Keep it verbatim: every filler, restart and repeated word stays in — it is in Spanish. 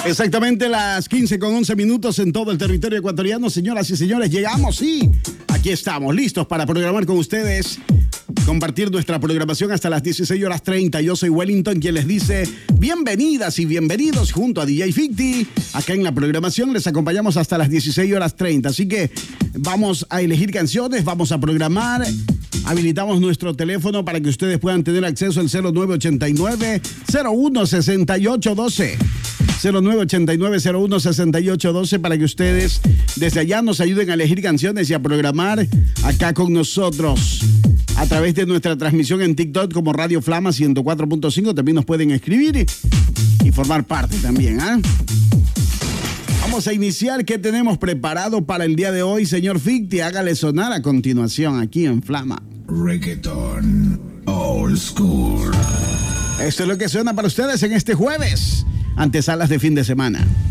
Exactamente las quince con once minutos en todo el territorio ecuatoriano. Señoras y señores, llegamos y aquí estamos, listos para programar con ustedes, compartir nuestra programación hasta las dieciséis horas treinta. Yo soy Wellington, quien les dice bienvenidas y bienvenidos junto a D J Ficti. Acá en la programación les acompañamos hasta las dieciséis horas treinta. Así que vamos a elegir canciones, vamos a programar. Habilitamos nuestro teléfono para que ustedes puedan tener acceso al cero nueve ochenta y nueve, cero uno sesenta y ocho doce. cero nueve ochenta y nueve, cero uno sesenta y ocho doce para que ustedes desde allá nos ayuden a elegir canciones y a programar acá con nosotros. A través de nuestra transmisión en TikTok como Radio Flama ciento cuatro punto cinco también nos pueden escribir y, y formar parte también, ¿ah? ¿eh? Vamos a iniciar. ¿Qué tenemos preparado para el día de hoy, señor Ficti? Hágale sonar a continuación aquí en Flama. Reggaeton Old School. Esto es lo que suena para ustedes en este jueves, antesalas de fin de semana.